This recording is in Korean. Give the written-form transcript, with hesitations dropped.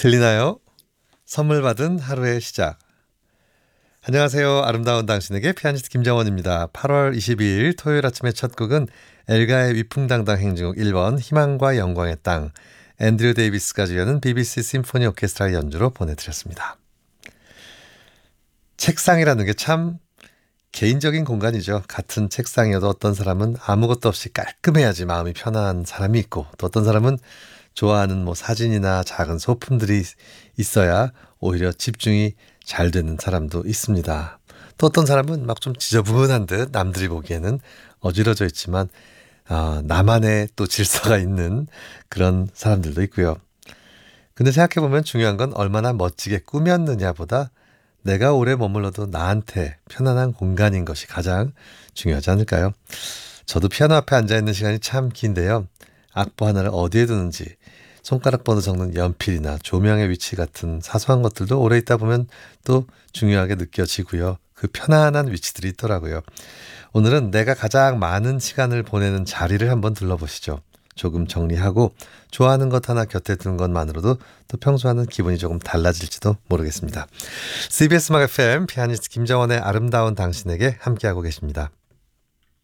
들리나요? 선물 받은 하루의 시작. 안녕하세요. 아름다운 당신에게 피아니스트 김정원입니다. 8월 22일 토요일 아침의 첫 곡은 엘가의 위풍당당 행진곡 1번 희망과 영광의 땅, 앤드류 데이비스가 주연은 BBC 심포니 오케스트라 연주로 보내드렸습니다. 책상이라는 게 참 개인적인 공간이죠. 같은 책상이어도 어떤 사람은 아무것도 없이 깔끔해야지 마음이 편한 사람이 있고, 또 어떤 사람은 좋아하는 사진이나 작은 소품들이 있어야 오히려 집중이 잘 되는 사람도 있습니다. 또 어떤 사람은 막 좀 지저분한 듯 남들이 보기에는 어지러져 있지만 나만의 또 질서가 있는 그런 사람들도 있고요. 근데 생각해보면 중요한 건 얼마나 멋지게 꾸몄느냐보다 내가 오래 머물러도 나한테 편안한 공간인 것이 가장 중요하지 않을까요? 저도 피아노 앞에 앉아있는 시간이 참 긴데요. 악보 하나를 어디에 두는지, 손가락 번호 적는 연필이나 조명의 위치 같은 사소한 것들도 오래 있다 보면 또 중요하게 느껴지고요. 그 편안한 위치들이 있더라고요. 오늘은 내가 가장 많은 시간을 보내는 자리를 한번 둘러보시죠. 조금 정리하고 좋아하는 것 하나 곁에 두는 것만으로도 또 평소와는 기분이 조금 달라질지도 모르겠습니다. CBS 음악 FM 피아니스트 김정원의 아름다운 당신에게 함께하고 계십니다.